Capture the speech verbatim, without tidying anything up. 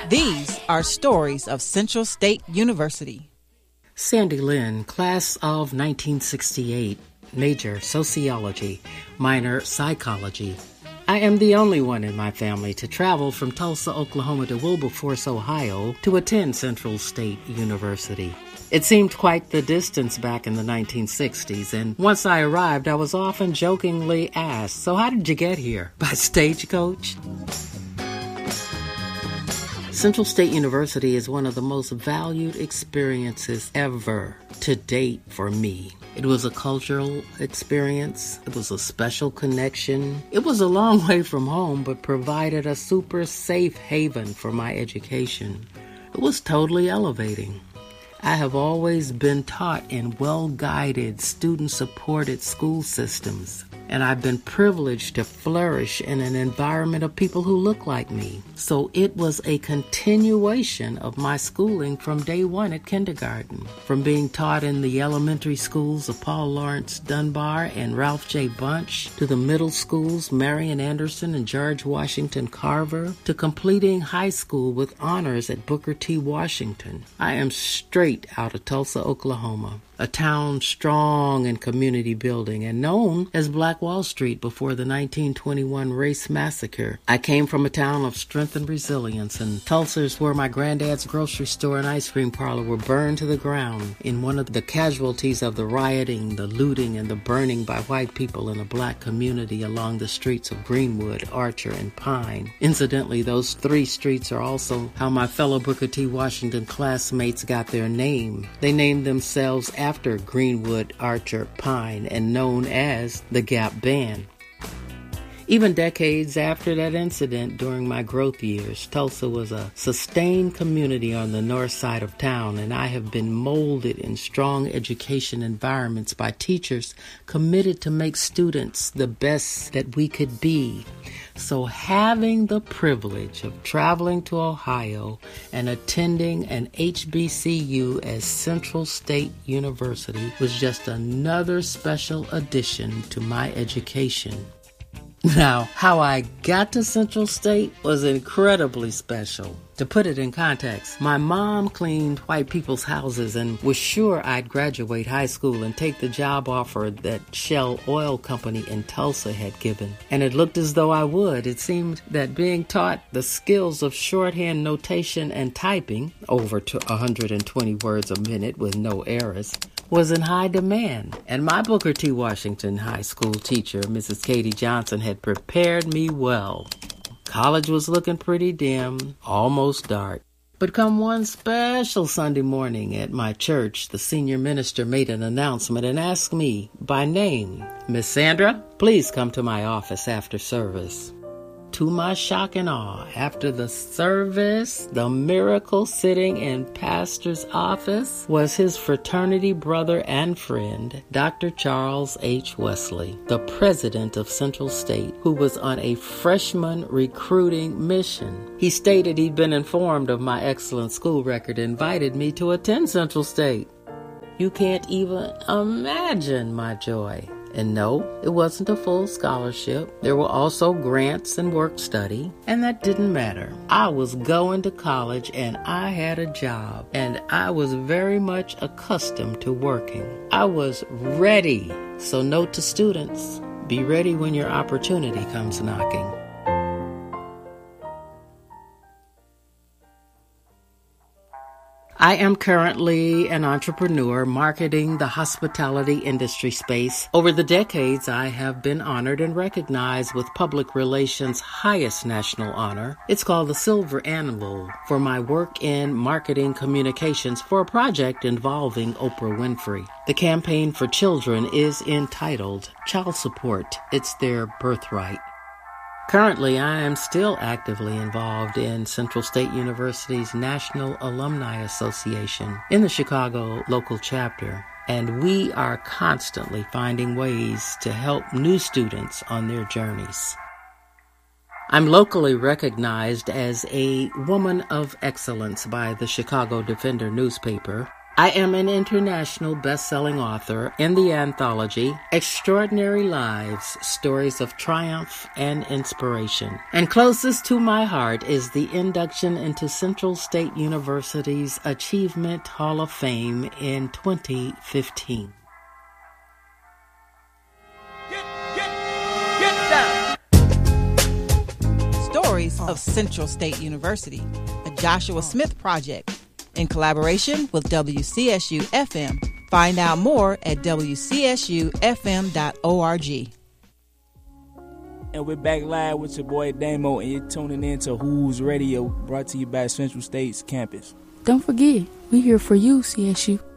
These are stories of Central State University. Sandy Lynn, class of nineteen sixty-eight, major sociology, minor psychology. I am the only one in my family to travel from Tulsa, Oklahoma to Wilberforce, Ohio to attend Central State University. It seemed quite the distance back in the nineteen sixties, and once I arrived, I was often jokingly asked, "So how did you get here? By stagecoach?" Central State University is one of the most valued experiences ever to date for me. It was a cultural experience. It was a special connection. It was a long way from home, but provided a super safe haven for my education. It was totally elevating. I have always been taught in well-guided, student-supported school systems, and I've been privileged to flourish in an environment of people who look like me. So it was a continuation of my schooling from day one at kindergarten, from being taught in the elementary schools of Paul Laurence Dunbar and Ralph J. Bunch, to the middle schools, Marian Anderson and George Washington Carver, to completing high school with honors at Booker T. Washington. I am straight out of Tulsa, Oklahoma, a town strong in community building and known as Black Wall Street before the nineteen twenty-one race massacre. I came from a town of strength and resilience, and Tulsa is where my granddad's grocery store and ice cream parlor were burned to the ground in one of the casualties of the rioting, the looting, and the burning by white people in a black community along the streets of Greenwood, Archer, and Pine. Incidentally, those three streets are also how my fellow Booker T. Washington classmates got their name. They named themselves after After Greenwood, Archer, Pine, and known as the Gap Band. Even decades after that incident during my growth years, Tulsa was a sustained community on the north side of town, and I have been molded in strong education environments by teachers committed to make students the best that we could be. So having the privilege of traveling to Ohio and attending an H B C U as Central State University was just another special addition to my education. Now, how I got to Central State was incredibly special. To put it in context, my mom cleaned white people's houses and was sure I'd graduate high school and take the job offer that Shell Oil Company in Tulsa had given. And it looked as though I would. It seemed that being taught the skills of shorthand notation and typing, over to one hundred twenty words a minute with no errors, was in high demand. And my Booker T. Washington High School teacher, Missus Katie Johnson, had prepared me well. College was looking pretty dim, almost dark. But come one special Sunday morning at my church, the senior minister made an announcement and asked me by name, "Miss Sandra, please come to my office after service." To my shock and awe, after the service, the miracle sitting in pastor's office was his fraternity brother and friend, Doctor Charles H. Wesley, the president of Central State, who was on a freshman recruiting mission. He stated he'd been informed of my excellent school record and invited me to attend Central State. You can't even imagine my joy. And no, it wasn't a full scholarship. There were also grants and work study, and that didn't matter. I was going to college and I had a job, and I was very much accustomed to working. I was ready. So note to students, be ready when your opportunity comes knocking. I am currently an entrepreneur marketing the hospitality industry space. Over the decades, I have been honored and recognized with public relations' highest national honor. It's called the Silver Anvil for my work in marketing communications for a project involving Oprah Winfrey. The campaign for children is entitled Child Support, It's Their Birthright. Currently, I am still actively involved in Central State University's National Alumni Association in the Chicago local chapter, and we are constantly finding ways to help new students on their journeys. I'm locally recognized as a woman of excellence by the Chicago Defender newspaper. I am an international best-selling author in the anthology Extraordinary Lives, Stories of Triumph and Inspiration. And closest to my heart is the induction into Central State University's Achievement Hall of Fame in twenty fifteen. Get, get, get down. Stories of Central State University, a Joshua Smith project, in collaboration with W C S U F M. Find out more at w c s u f m dot org. And we're back live with your boy Damo, and you're tuning in to Who's Radio, brought to you by Central State's campus. Don't forget, we're here for you, C S U.